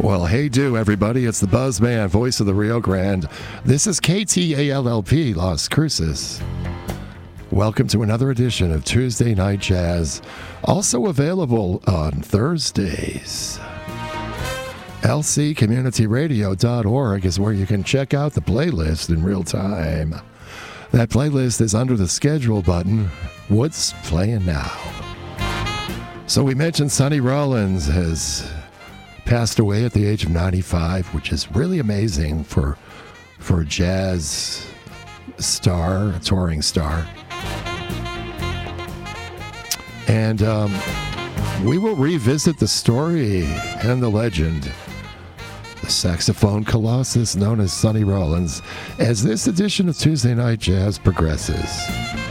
Well, hey do, everybody. It's the Buzzman, voice of the Rio Grande. This is KTALLP, Las Cruces. Welcome to another edition of Tuesday Night Jazz, also available on Thursdays. lccommunityradio.org is where you can check out the playlist in real time. That playlist is under the schedule button. What's playing now? So we mentioned Sonny Rollins has passed away at the age of 95, which is really amazing for a jazz star, a touring star. And we will revisit the story and the legend, the saxophone colossus known as Sonny Rollins, as this edition of Tuesday Night Jazz progresses.